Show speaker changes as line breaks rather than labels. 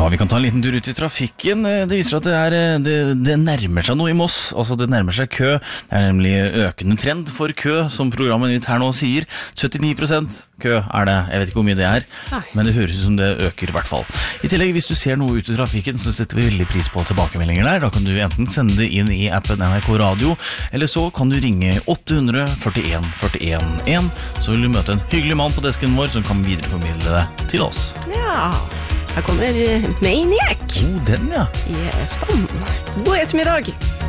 Ja, vi kan ta en liten tur ut i trafikken. Det viser at det nærmer seg noe i Moss. Altså, det nærmer seg kø. Det er nemlig økende trend for kø, som programmet nytt her nå sier. 79% kø er det. Jeg vet ikke hvor mye det er, men det høres ut som det øker i hvert fall. I tillegg, hvis du ser noe ut i trafikken, så setter vi veldig pris på tilbakemeldinger der. Da kan du enten sende det inn i appen NRK Radio, eller så kan du ringe 800 41 41 1, så vil du møte en hyggelig mann på desken vår som kan videreformidle det til oss.
Ja, her kommer Maniac.
Den, ja.
I efterhånd. God ettermiddag.